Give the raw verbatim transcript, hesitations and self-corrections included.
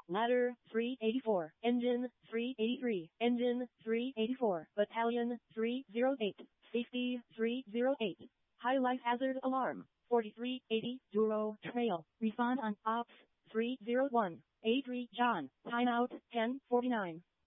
Ladder three eighty-four, Engine three eighty-three, Engine three eighty-four, Battalion three oh eight, Safety three oh eight, High Life Hazard Alarm forty-three eighty, Duro Trail, Refund on Ops three oh one, A three John, Timeout ten forty-nine.